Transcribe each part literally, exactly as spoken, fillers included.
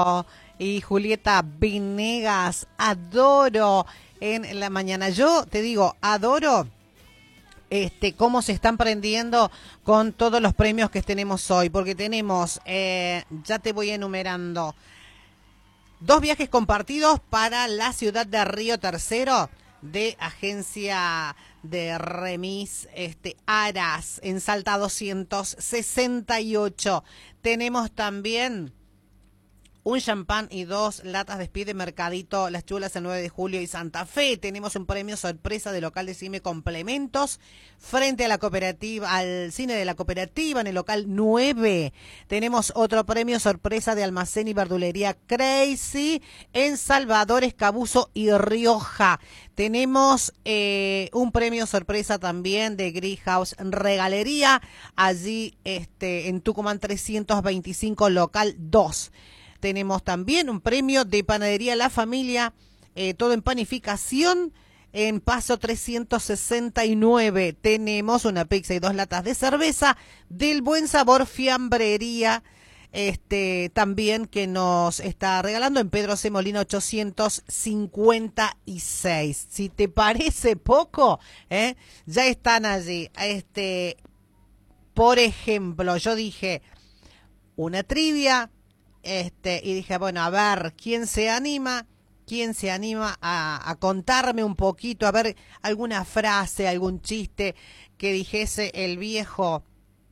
y Julieta Venegas, adoro en la mañana. Yo te digo, adoro este cómo se están prendiendo con todos los premios que tenemos hoy, porque tenemos, eh, ya te voy enumerando, dos viajes compartidos para la ciudad de Río Tercero, de agencia de remis este Aras, en Salta doscientos sesenta y ocho. Tenemos también un champán y dos latas de Speed de Mercadito, Las Chulas, el nueve de julio y Santa Fe. Tenemos un premio sorpresa de local de cine Complementos frente a la cooperativa, al cine de la cooperativa en el local nueve. Tenemos otro premio sorpresa de almacén y verdulería Crazy en Salvador, Escabuzo y Rioja. Tenemos eh, un premio sorpresa también de Greenhouse Regalería, allí este, en Tucumán trescientos veinticinco, local dos. Tenemos también un premio de Panadería La Familia, eh, todo en panificación, en Paso trescientos sesenta y nueve. Tenemos una pizza y dos latas de cerveza del Buen Sabor Fiambrería, este, también que nos está regalando en Pedro C. Molina ochocientos cincuenta y seis. Si te parece poco, ¿eh? Ya están allí. Este, por ejemplo, yo dije una trivia. Este, y dije, bueno, a ver, ¿quién se anima? ¿Quién se anima a, a contarme un poquito, a ver alguna frase, algún chiste que dijese el viejo,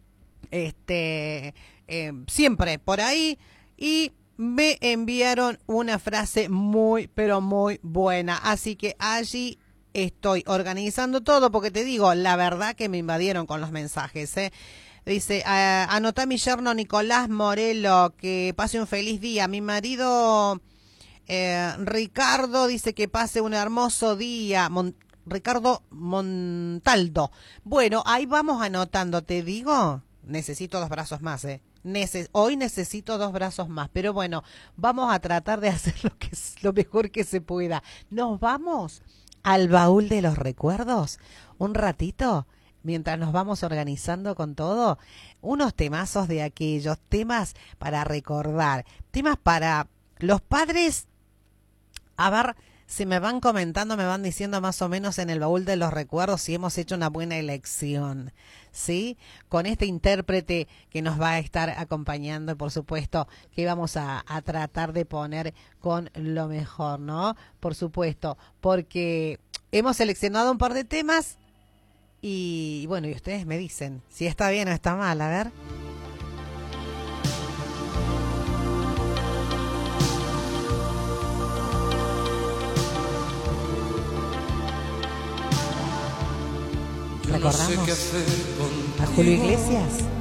este, eh, siempre por ahí? Y me enviaron una frase muy, pero muy buena. Así que allí estoy organizando todo, porque te digo, la verdad que me invadieron con los mensajes, ¿eh? Dice, uh, anotá a mi yerno Nicolás Morelo, que pase un feliz día. Mi marido eh, Ricardo dice que pase un hermoso día. Mon Ricardo Montaldo. Bueno, ahí vamos anotando, te digo, necesito dos brazos más, ¿eh? Neces Hoy necesito dos brazos más, pero bueno, vamos a tratar de hacer lo, que lo mejor que se pueda. Nos vamos al baúl de los recuerdos, un ratito, mientras nos vamos organizando con todo, unos temazos de aquellos, temas para recordar, temas para los padres. A ver, si me van comentando, me van diciendo más o menos en el baúl de los recuerdos si hemos hecho una buena elección, ¿sí? Con este intérprete que nos va a estar acompañando, por supuesto, que vamos a, a tratar de poner con lo mejor, ¿no? Por supuesto, porque hemos seleccionado un par de temas. Y bueno, y ustedes me dicen si está bien o está mal, a ver. ¿Recordamos a Julio Iglesias?